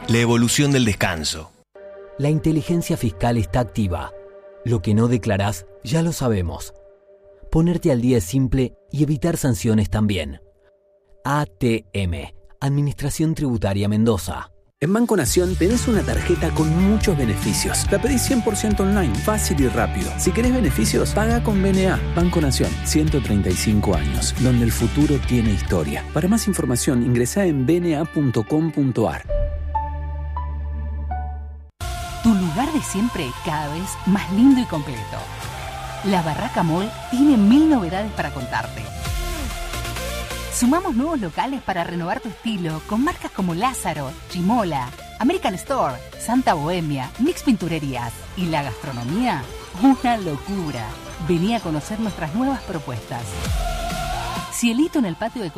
La evolución del descanso. La inteligencia fiscal está activa. Lo que no declarás, ya lo sabemos. Ponerte al día es simple y evitar sanciones también. ATM, Administración Tributaria Mendoza. En Banco Nación tenés una tarjeta con muchos beneficios. La pedís 100% online, fácil y rápido. Si querés beneficios, paga con BNA. Banco Nación, 135 años, donde el futuro tiene historia. Para más información, ingresá en bna.com.ar. Tu lugar de siempre cada vez más lindo y completo. La Barraca Mall tiene 1000 novedades para contarte. Sumamos nuevos locales para renovar tu estilo con marcas como Lázaro, Chimola, American Store, Santa Bohemia, Mix Pinturerías y la gastronomía, una locura. Vení a conocer nuestras nuevas propuestas. Cielito en el patio de